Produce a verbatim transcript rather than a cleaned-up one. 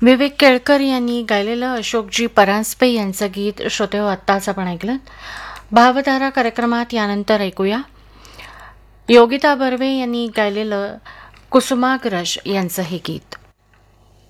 विवेक केळकर यांनी गायलेलं अशोकजी परांजपे यांचं गीत श्रोतेहो आत्ताच आपण ऐकलं. भावधारा कार्यक्रमात यानंतर ऐकूया योगिता बर्वे यांनी गायलेलं कुसुमाग्रज यांचं हे गीत.